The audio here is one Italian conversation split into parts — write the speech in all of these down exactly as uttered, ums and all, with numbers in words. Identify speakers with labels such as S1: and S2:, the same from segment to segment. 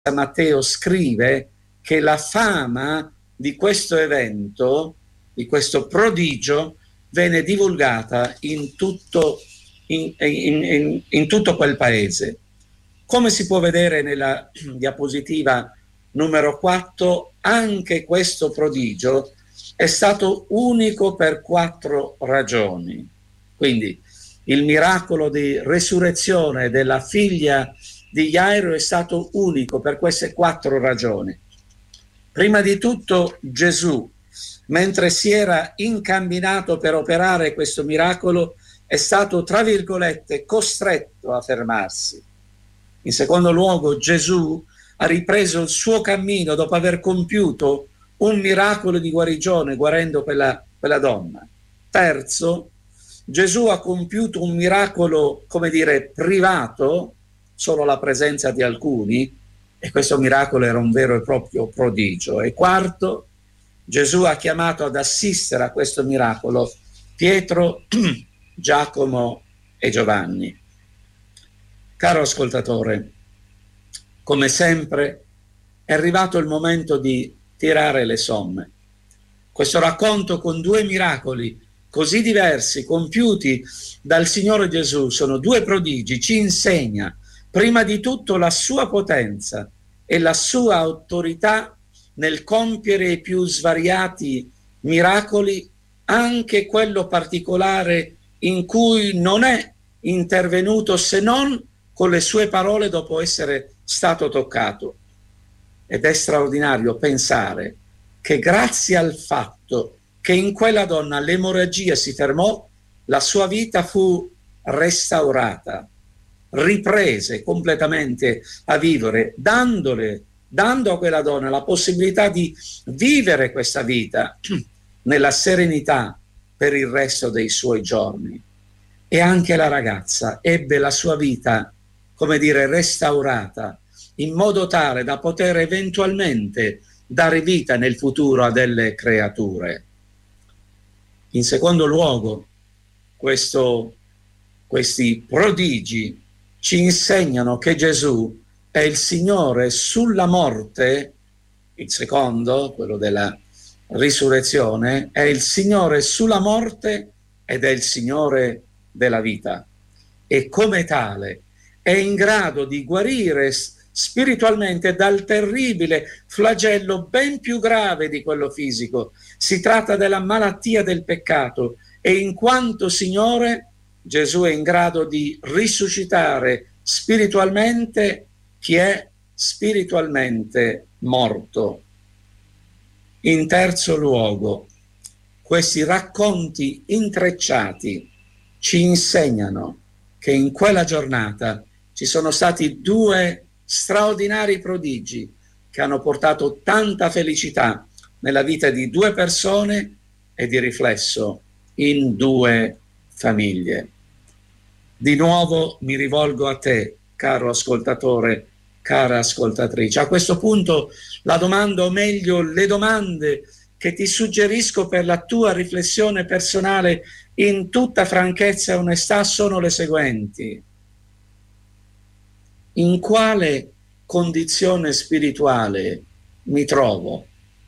S1: Matteo scrive che la fama di questo evento, di questo prodigio, venne divulgata in tutto, in, in, in, in tutto quel paese. Come si può vedere nella diapositiva numero quattro, anche questo prodigio è stato unico per quattro ragioni. Quindi il miracolo di resurrezione della figlia di Jairo è stato unico per queste quattro ragioni. Prima di tutto, Gesù, mentre si era incamminato per operare questo miracolo, è stato, tra virgolette, costretto a fermarsi. In secondo luogo, Gesù ha ripreso il suo cammino dopo aver compiuto un miracolo di guarigione, guarendo quella, quella donna. Terzo, Gesù ha compiuto un miracolo, come dire, privato, solo la presenza di alcuni, e questo miracolo era un vero e proprio prodigio. E quarto, Gesù ha chiamato ad assistere a questo miracolo Pietro, Giacomo e Giovanni. Caro ascoltatore, come sempre è arrivato il momento di tirare le somme. Questo racconto con due miracoli così diversi, compiuti dal Signore Gesù, sono due prodigi, ci insegna prima di tutto la sua potenza e la sua autorità nel compiere i più svariati miracoli, anche quello particolare in cui non è intervenuto se non con le sue parole dopo essere stato toccato. Ed è straordinario pensare che grazie al fatto che in quella donna l'emorragia si fermò, la sua vita fu restaurata, riprese completamente a vivere, dandole, dando a quella donna la possibilità di vivere questa vita nella serenità per il resto dei suoi giorni. E anche la ragazza ebbe la sua vita, come dire, restaurata, in modo tale da poter eventualmente dare vita nel futuro a delle creature. In secondo luogo, questo, questi prodigi ci insegnano che Gesù è il Signore sulla morte, il secondo, quello della risurrezione, è il Signore sulla morte ed è il Signore della vita. E come tale è in grado di guarire spiritualmente dal terribile flagello ben più grave di quello fisico. Si tratta della malattia del peccato e in quanto Signore Gesù è in grado di risuscitare spiritualmente chi è spiritualmente morto. In terzo luogo, questi racconti intrecciati ci insegnano che in quella giornata ci sono stati due straordinari prodigi che hanno portato tanta felicità nella vita di due persone e di riflesso in due famiglie. Di nuovo mi rivolgo a te, caro ascoltatore, cara ascoltatrice. A questo punto la domanda, o meglio le domande che ti suggerisco per la tua riflessione personale in tutta franchezza e onestà sono le seguenti. In quale condizione spirituale mi trovo?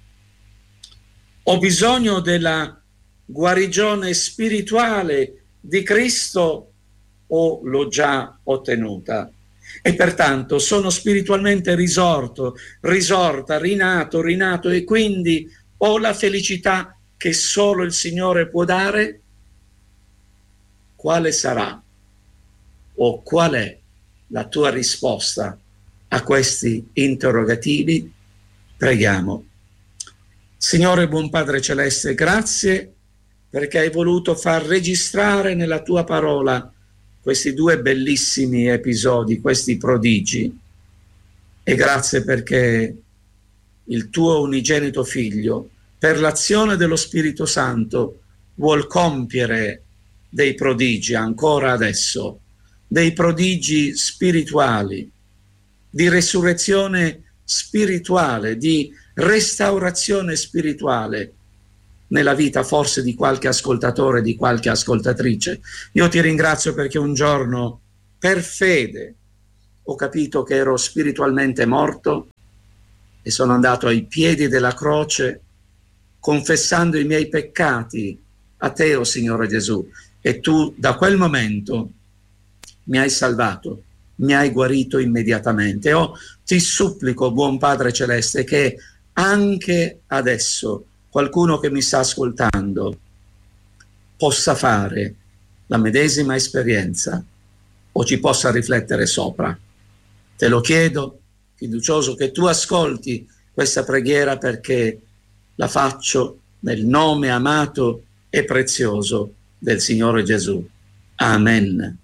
S1: Ho bisogno della guarigione spirituale di Cristo o l'ho già ottenuta? E pertanto sono spiritualmente risorto, risorta, rinato, rinato e quindi ho la felicità che solo il Signore può dare? Quale sarà o qual è la tua risposta a questi interrogativi? Preghiamo. Signore buon Padre Celeste, grazie perché hai voluto far registrare nella tua parola questi due bellissimi episodi, questi prodigi, e grazie perché il tuo unigenito Figlio, per l'azione dello Spirito Santo, vuol compiere dei prodigi ancora adesso, dei prodigi spirituali, di resurrezione spirituale, di restaurazione spirituale nella vita forse di qualche ascoltatore, di qualche ascoltatrice. Io ti ringrazio perché un giorno, per fede, ho capito che ero spiritualmente morto e sono andato ai piedi della croce confessando i miei peccati a te, oh Signore Gesù, e tu da quel momento mi hai salvato, mi hai guarito immediatamente. Oh, ti supplico, buon Padre Celeste, che anche adesso qualcuno che mi sta ascoltando possa fare la medesima esperienza o ci possa riflettere sopra. Te lo chiedo, fiducioso che tu ascolti questa preghiera, perché la faccio nel nome amato e prezioso del Signore Gesù. Amen.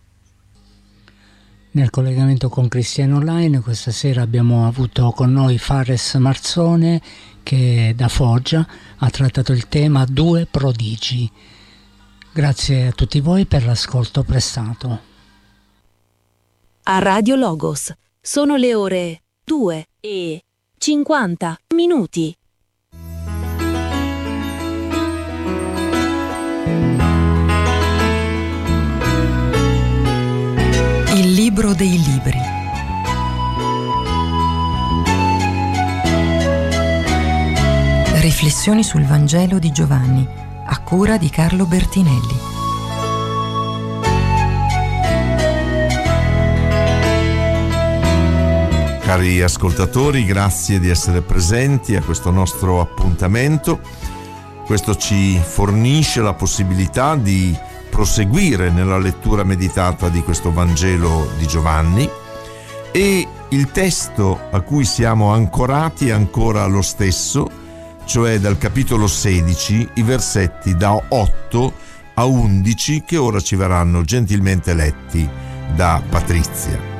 S2: Nel collegamento con Cristiano Online questa sera abbiamo avuto con noi Fares Marzone, che da Foggia ha trattato il tema Due prodigi. Grazie a tutti voi per l'ascolto prestato.
S3: A Radio Logos sono le ore due e cinquanta minuti.
S4: Il libro dei libri. Riflessioni sul Vangelo di Giovanni, a cura di Carlo Bertinelli.
S5: Cari ascoltatori, grazie di essere presenti a questo nostro appuntamento. Questo ci fornisce la possibilità di proseguire nella lettura meditata di questo Vangelo di Giovanni, e il testo a cui siamo ancorati è ancora lo stesso, cioè dal capitolo sedici, i versetti da otto a undici, che ora ci verranno gentilmente letti da Patrizia.